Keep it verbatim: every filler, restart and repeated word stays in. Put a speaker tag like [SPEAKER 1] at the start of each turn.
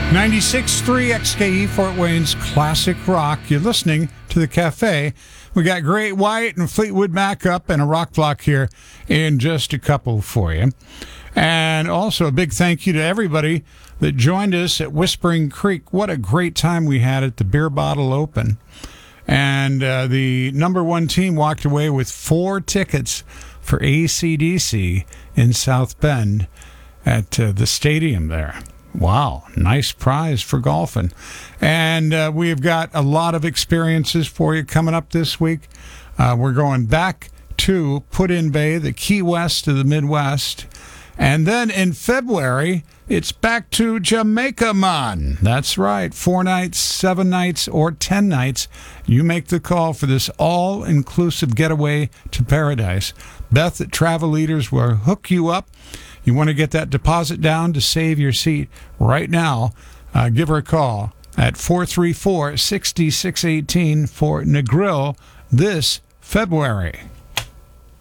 [SPEAKER 1] ninety-six point three X K E Fort Wayne's Classic Rock. You're listening to The Cafe. We got Great White and Fleetwood Mac up and a rock block here in just a couple for you. And also a big thank you to everybody that joined us at Whispering Creek. What a great time we had at the Beer Bottle Open. And uh, the number one team walked away with four tickets for A C D C in South Bend at uh, the stadium there. Wow, nice prize for golfing. And uh, we've got a lot of experiences for you coming up this week. Uh, we're going back to Put-in Bay, the Key West of the Midwest. And then in February, it's back to Jamaica Man. That's right, four nights, seven nights, or ten nights. You make the call for this all-inclusive getaway to paradise. Beth at Travel Leaders will hook you up. You want to get that deposit down to save your seat right now. Uh, give her a call at four three four, six six one eight for Negril this February.